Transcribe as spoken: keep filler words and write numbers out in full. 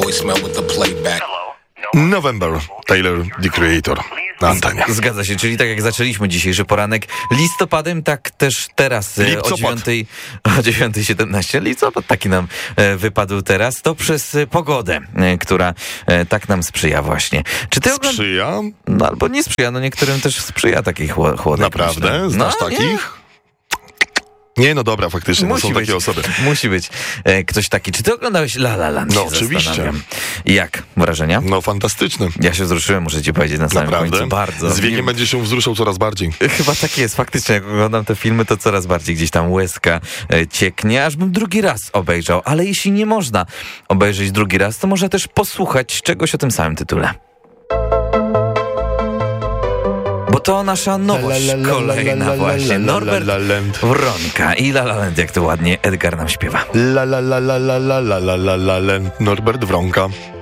November, Taylor, The Creator. Na antenie. Zgadza się, czyli tak jak zaczęliśmy dzisiejszy poranek listopadem, tak też teraz e, o dziewiątej, o dziewiątej siedemnaście. Listopad taki nam e, wypadł teraz. To przez e, pogodę, e, która e, tak nam sprzyja właśnie. Czy ty ogląd... Sprzyja? No albo nie sprzyja, no niektórym też sprzyja takich chło- chłodek. Naprawdę? Myślę. Znasz no, takich? Nie. Nie, no dobra, faktycznie, no są być, takie osoby. Musi być e, ktoś taki. Czy ty oglądałeś La La Land? No się oczywiście. zastanawiam. Jak? Wrażenia? No fantastyczne. Ja się wzruszyłem, muszę ci powiedzieć na samym Naprawdę? końcu. Bardzo. Z wiekiem będzie się wzruszał coraz bardziej. Chyba tak jest, faktycznie, jak oglądam te filmy, to coraz bardziej gdzieś tam łezka e, cieknie, aż bym drugi raz obejrzał. Ale jeśli nie można obejrzeć drugi raz, to może też posłuchać czegoś o tym samym tytule. Bo to nasza nowość kolejna właśnie. Norbert Wronka i La La Land, jak to ładnie Edgar nam śpiewa. La la la la la la la la la la Norbert Wronka.